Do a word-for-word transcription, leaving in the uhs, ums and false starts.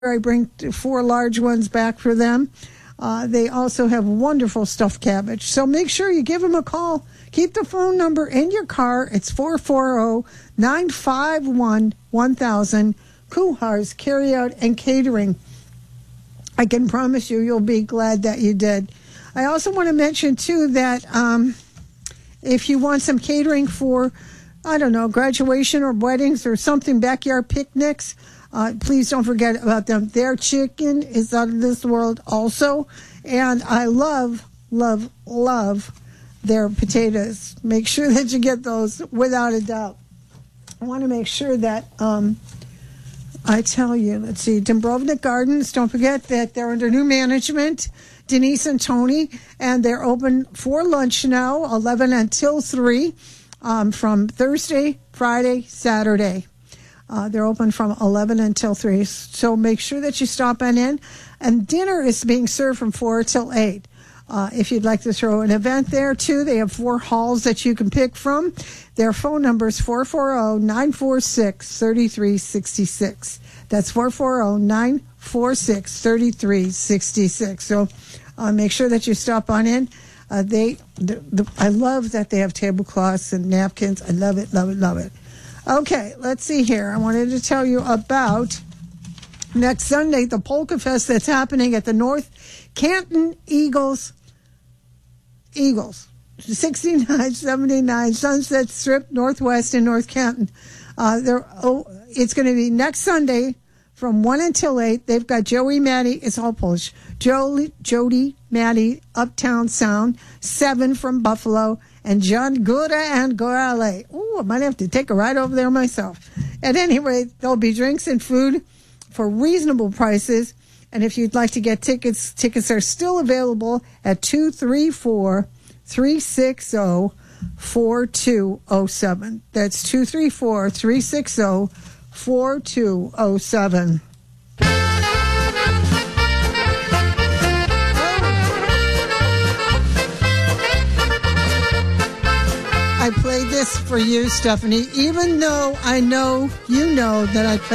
I bring four large ones back for them. Uh, they also have wonderful stuffed cabbage. So make sure you give them a call. Keep the phone number in your car. It's four four zero, nine five one, one thousand. Kuhar's Carryout and Catering. I can promise you, you'll be glad that you did. I also want to mention, too, that um, if you want some catering for, I don't know, graduation or weddings or something, backyard picnics, Uh, please don't forget about them. Their chicken is out of this world also. And I love, love, love their potatoes. Make sure that you get those without a doubt. I want to make sure that um, I tell you, let's see, Dubrovnik Gardens, don't forget that they're under new management, Denise and Tony, and they're open for lunch now, eleven until three, um, from Thursday, Friday, Saturday. Uh, they're open from eleven until three, so make sure that you stop on in. And dinner is being served from four till eight. Uh, if you'd like to throw an event there, too, they have four halls that you can pick from. Their phone number is four four zero, nine four six, three three six six. That's four four zero, nine four six, three three six six. So uh, make sure that you stop on in. Uh, they, the, the, I love that they have tablecloths and napkins. I love it, love it, love it. Okay, let's see here. I wanted to tell you about next Sunday, the Polka Fest that's happening at the North Canton Eagles, Eagles, sixty-nine seventy-nine Sunset Strip, Northwest in North Canton. Uh, they're, oh, it's going to be next Sunday from one until eight. They've got Joey Maddie, it's all Polish, Jolie, Jody Maddie, Uptown Sound, Seven from Buffalo, and John Gura and Gorale. Ooh, I might have to take a ride over there myself. At any rate, there'll be drinks and food for reasonable prices. And if you'd like to get tickets, tickets are still available at two three four, three six zero, four two zero seven. That's two three four, three six zero, four two zero seven. I played this for you, Stephanie, even though I know you know that I played